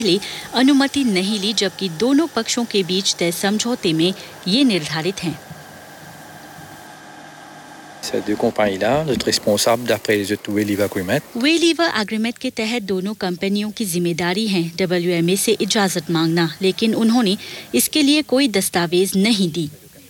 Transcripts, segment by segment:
लिए अनुमति नहीं ली, जबकि दोनों पक्षों के बीच तय समझौते में ये निर्धारित है। Ces deux compagnies-là, notre responsable d'après les Waiver Agreement. Waiver Agreement के तहत दोनों कंपनियों की जिम्मेदारी है WMA से इजाजत मांगना, लेकिन उन्होंने इसके लिए कोई दस्तावेज नहीं दी।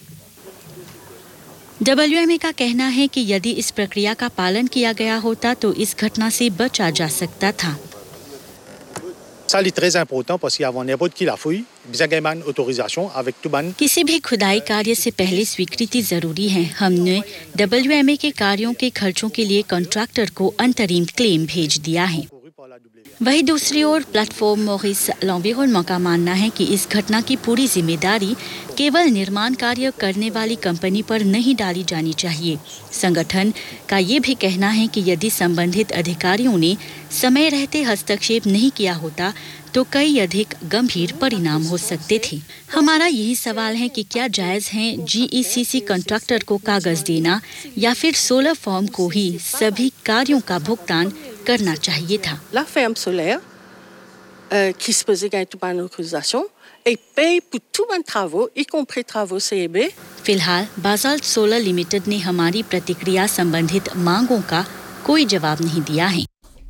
WMA का कहना है कि यदि इस प्रक्रिया का पालन किया गया होता तो इस घटना से बचा जा सकता था। Ça est très important parce qu'il y a n'importe qui la fouille, besoin d'une autorisation avec tout ban. किसी भी खुदाई कार्य से पहले स्वीकृति जरूरी है। हमने WMA के कार्यों के खर्चों के लिए कॉन्ट्रैक्टर को अंतरिम क्लेम भेज दिया है। वहीं दूसरी ओर प्लेटफॉर्म मॉरिस l'Environnement का मानना है कि इस घटना की पूरी जिम्मेदारी केवल निर्माण कार्य करने वाली कंपनी पर नहीं डाली जानी चाहिए। संगठन का ये भी कहना है कि यदि संबंधित अधिकारियों ने समय रहते हस्तक्षेप नहीं किया होता तो कई अधिक गंभीर परिणाम हो सकते थे। हमारा यही सवाल है कि क्या जायज है GECC कॉन्ट्रैक्टर को कागज देना या फिर सोलर फॉर्म को ही सभी कार्यों का भुगतान करना चाहिए था। La ferme solaire qui se posait gagner toute une autorisation et paye pour tous les travaux, y compris travaux CEB. फिलहाल बासाल्ट सोलर लिमिटेड ने हमारी प्रतिक्रिया संबंधित मांगों का कोई जवाब नहीं दिया है।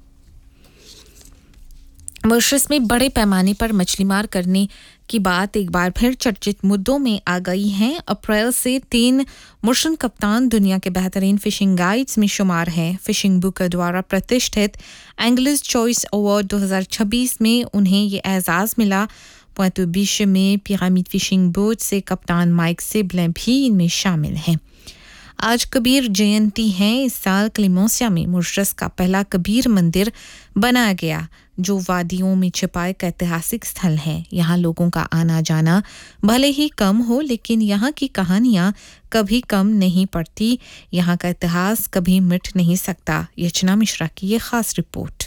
मॉरिशस में बड़े पैमाने पर मछली मार करने की बात एक बार फिर चर्चित मुद्दों में आ गई है। अप्रैल से 3 मॉरिशन कप्तान दुनिया के बेहतरीन फिशिंग गाइड्स में शुमार हैं। फिशिंग बुक द्वारा प्रतिष्ठित एंगलर्स चॉइस अवार्ड 2026 में उन्हें ये एजाज़ मिला। पोइंट बीच में पिरामिड फिशिंग बोट से कप्तान माइक सिबलें भी इनमें शामिल हैं। आज कबीर जयंती है। इस साल क्लेमेंसिया में मॉरिशस का पहला कबीर मंदिर बनाया गया, जो वादियों में छिपा एक ऐतिहासिक स्थल है। यहाँ लोगों का आना जाना भले ही कम हो, लेकिन यहाँ की कहानियाँ कभी कम नहीं पड़ती। यहाँ का इतिहास कभी मिट नहीं सकता। यचना मिश्रा की ये खास रिपोर्ट।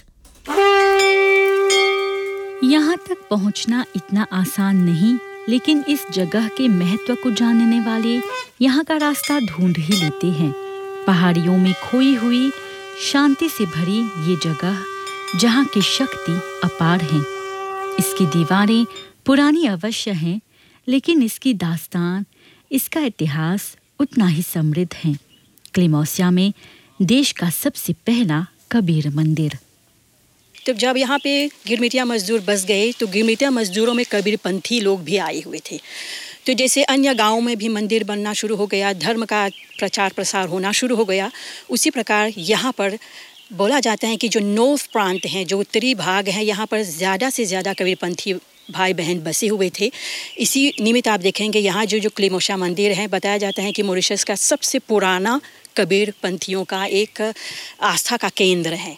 यहाँ तक पहुँचना इतना आसान नहीं, लेकिन इस जगह के महत्व को जानने वाले यहाँ का रास्ता ढूंढ ही लेते हैं। पहाड़ियों में खोई हुई शांति से भरी ये जगह, जहाँ की शक्ति अपार है। इसकी दीवारें पुरानी अवश्य हैं, लेकिन इसकी दास्तान, इसका इतिहास उतना ही समृद्ध है। क्लेमेंसिया में देश का सबसे पहला कबीर मंदिर। तो जब यहाँ पे गिरमिटिया मजदूर बस गए तो गिरमिटिया मजदूरों में कबीरपंथी लोग भी आए हुए थे। तो जैसे अन्य गांवों में भी मंदिर बनना शुरू हो गया, धर्म का प्रचार प्रसार होना शुरू हो गया, उसी प्रकार यहाँ पर बोला जाता है कि जो नॉर्थ प्रांत हैं, जो उत्तरी भाग हैं, यहाँ पर ज़्यादा से ज़्यादा कबीरपंथी भाई बहन बसे हुए थे। इसी निमित्त आप देखेंगे यहाँ जो क्लेमेंसिया मंदिर है, बताया जाता है कि मॉरिशस का सबसे पुराना कबीरपंथियों का एक आस्था का केंद्र है।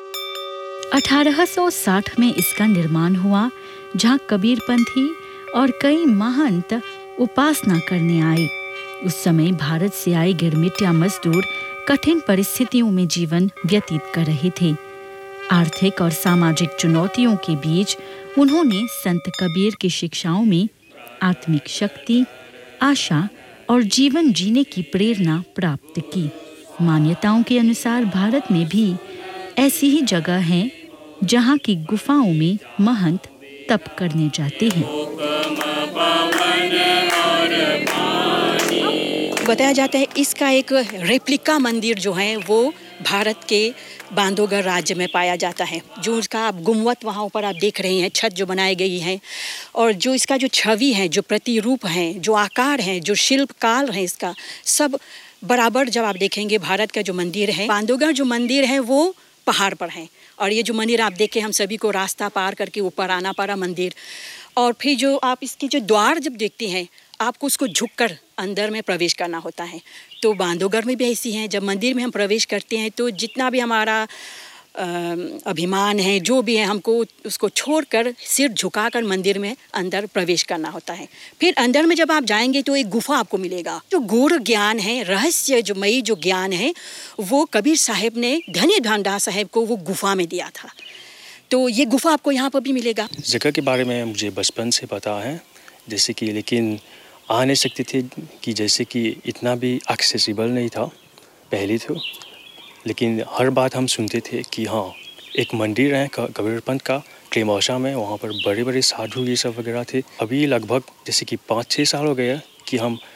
1860 में इसका निर्माण हुआ, जहाँ कबीरपंथी और कई महंत उपासना करने आए। उस समय भारत से आए गिरमिटिया मजदूर कठिन परिस्थितियों में जीवन व्यतीत कर रहे थे। आर्थिक और सामाजिक चुनौतियों के बीच उन्होंने संत कबीर की शिक्षाओं में आत्मिक शक्ति, आशा और जीवन जीने की प्रेरणा प्राप्त की। मान्यताओं के अनुसार भारत में भी ऐसी ही जगह हैं जहाँ की गुफाओं में महंत तप करने जाते हैं। बताया जाता है इसका एक रेप्लिका मंदिर जो है वो भारत के बांधवगढ़ राज्य में पाया जाता है। जो उसका आप गुम्बद वहाँ ऊपर आप देख रहे हैं, छत जो बनाई गई है, और जो इसका जो छवि है, जो प्रतिरूप है, जो आकार है, जो शिल्पकाल है, इसका सब बराबर जब आप देखेंगे भारत का जो मंदिर है, बांधवगढ़ जो मंदिर है वो पहाड़ पर है, और ये जो मंदिर आप देखें, हम सभी को रास्ता पार करके ऊपर आना पड़ा मंदिर। और फिर जो आप इसके जो द्वार जब देखते हैं, आपको उसको झुककर अंदर में प्रवेश करना होता है। तो बांधवगढ़ में भी ऐसी हैं, जब मंदिर में हम प्रवेश करते हैं तो जितना भी हमारा अभिमान है, जो भी है, हमको उसको छोड़कर सिर झुकाकर मंदिर में अंदर प्रवेश करना होता है। फिर अंदर में जब आप जाएंगे तो एक गुफा आपको मिलेगा। जो गूढ़ ज्ञान है, रहस्य जो मई जो ज्ञान है, वो कबीर साहब ने धनी भंडार साहब को वो गुफा में दिया था। तो ये गुफा आपको यहाँ पर भी मिलेगा। जगह के बारे में मुझे बचपन से पता है, जैसे कि, लेकिन आ नहीं सकते थे कि जैसे कि इतना भी एक्सेसिबल नहीं था पहले तो। लेकिन हर बात हम सुनते थे कि हाँ, एक मंदिर है कबीरपंथ का, क्लेमोशा में, वहाँ पर बड़े बड़े साधु ये सब वगैरह थे। अभी लगभग जैसे कि 5-6 साल हो गए कि हम